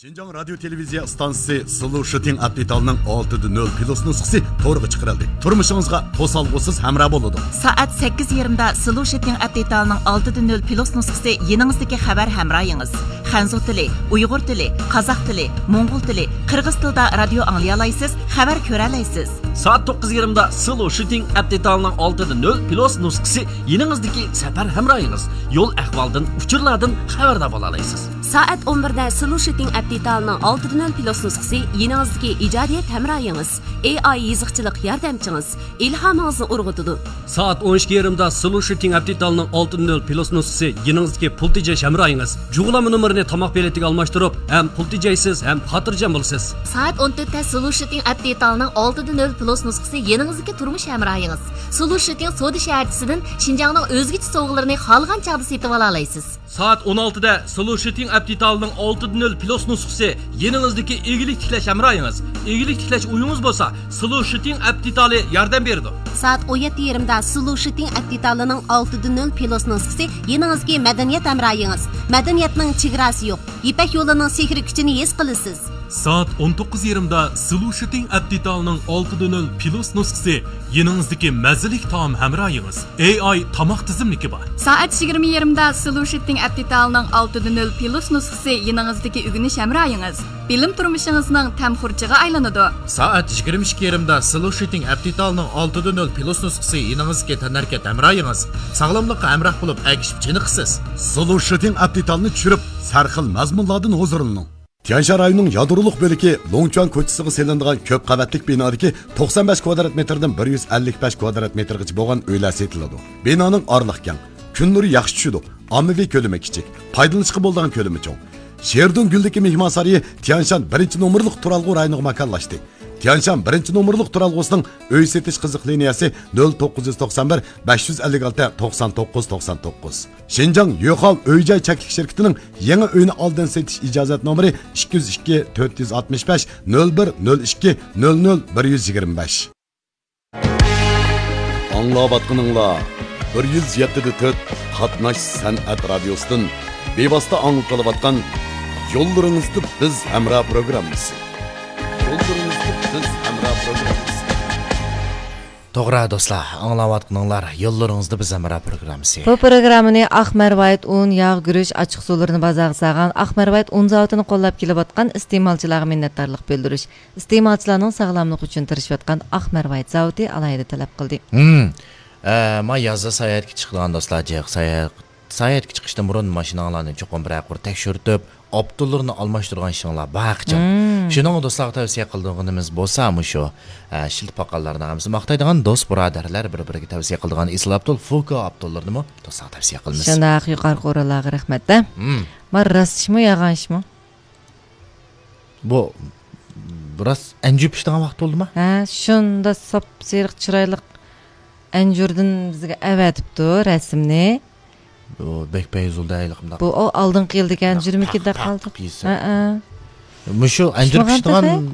Şinjan Radyo Televiziya stansiyasi Sulu Shooting Update'ning 6.0 plus nusxasi to'g'ri chiqarildi. Turmushingizga to'salg'usiz hamroh bo'ladi. Soat 8:20da Sulu Shooting Update'ning 6.0 plus nusxasi yeningizdagi xabar hamrohingiz. Xanzu tili, Uyg'ur tili, Qozoq tili, Mo'ng'ul tili, Qirg'iz tilida radio anglay olasiz, xabar ko'ra olasiz. Soat 9:20da Sulu Shooting Update'ning 6.0 plus nusxasi yeningizdagi safar hamrohingiz. Yo'l ahvoldan, uchurlardan xabardor bo'la olasiz. Soat 11da Sulu Shooting Update'ning 6.0 plus nusxasi yeningizdagi ijodiyat hamrohingiz, AI yiziqchilik yordamchingiz, ilhomingizni urg'utadi. Soat 12:20da Sulu Shooting Update'ning 6.0 plus nusxasi yeningizdagi pul tejash hamrohingiz. Jug'lama nomerini tomoq beletiga almashtirib, ham pul tejaysiz, ham xotirjam bo'lasiz. Soat 14da Sulu Shooting Update'ning 6.0 plus nusxasi yeningizdagi turmush hamrohingiz. Sulu Shooting Soda shaharchisidan Xinjiangning o'zgacha sovg'alarini xolgan chaqda setib ola olasiz. Soat 16da Sulu Shooting Update'ning 6.0 plus nusxasi yeningizdagi egilik tiklash hamrohingiz. Egilik tiklash uyingiz bo'lsa, Sulu Shooting Update'li yordam beradi. Soat 17:20da Sulu Shooting Update'ning 6.0 plus nusxasi yeningizdagi madaniyat hamrohingiz. Madaniyatning chegarasi yo'q. Ipak yo'lining sehri kuchini his qilasiz. Soat 19:20da Sulu Shooting Update'ning 6.0 plus nusxasi yeningizdagi mazalik taom hamrohingiz. AI tomoq tizimligi bor. Soat 20:20da Sulu Shooting Update'ning 6.0 plus nusxasi yeningizdagi o'rganish hamrohingiz. Bilim turmushingizning tamxurchiga aylanadi. Soat 22:20da Sulu Shooting Update'ning 6.0 plus nusxasi yeningizga tanarkat hamrohingiz. Sog'lomlikqa hamroh bo'lib agishib chiniqsiz. Sulu Shooting Update'ni tushirib, sarxil mazmunlardan huzurlaning. Tianshan rayonining yadroluk bölüki Longchuan ko'chasiga selinadigan ko'p qavatlik binodagi 95 kvadrat metrdan 155 kvadrat metrgacha bo'lgan uylar setiladi. Binoning orliq keng, kun nuri yaxshi tushadi. Ommaviy ko'lami kichik, foydalanishga bo'lgan ko'lami cho'ng. Sherdun Guldagi mehmonsariyi Tianshan 1-nomerlik turalg'u rayoniga makonlashdi. Tianshan 1-nomerlik turalg'usining uy setish qiziq liniyasi 0991 556 99 99. Xinjiang Yo'qol uy-joy chaklik shirkatining yangi uyni oldin setish ijozat nomeri 202 465 0102 00 125. Anglayotganinglar 107.4 Qatnash san'at radiosidan bevosita anglatyotgan Yo'llaringizda biz hamroh programmasi. To'g'ri do'stlar, anglayotganinglar Yo'llaringizda biz hamroh programmasi. Bu programmani Ahmerwayt un, yog' guruch, ochiq suvlarni bozorga solgan Ahmerwayt un zavodini qo'llab kelayotgan iste'molchilarga minnatdorlik bildirish, iste'molchilarning sog'lomligi uchun tirishayotgan Ahmerwayt zavodi alayida talab qildi. Men yozda sayohatga chiqqan do'stlar, sayohatga chiqishdan burun mashinalarni cho'qim bir aqir tekshirtib, optullarni almashtirgan ishinglar baqcha. Shuning do'stlarga tavsiya qilganimiz bo'lsa, shu shilpaqallarni hamsi maqtaydigan do'st birodarlar bir-biriga tavsiya qilgan Islob Abdul Fuko Abdullarni do'stlarga tavsiya qilamiz. Shundaq yuqori qo'ralarga rahmat-da. Men rostmi, yog'anchmi? Bu biroz anjub ishdan vaqt bo'ldimi? Ha, shunda sop seriq chiroyli anjurdan bizga avatibdi rasmni. Bu bekpeyzulda ayliqimda. Bu o aldın qildigan 22 da qoldi. Mushu anjur pishtirgan